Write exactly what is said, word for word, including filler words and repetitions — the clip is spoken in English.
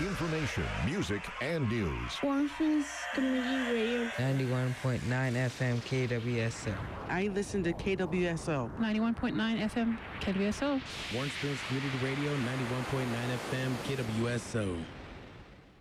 Information, music, and news. Warm Springs Community Radio. ninety-one point nine F M K W S O. I listen to K W S O. ninety-one point nine F M K W S O. Warm Springs Community Radio, ninety-one point nine F M K W S O.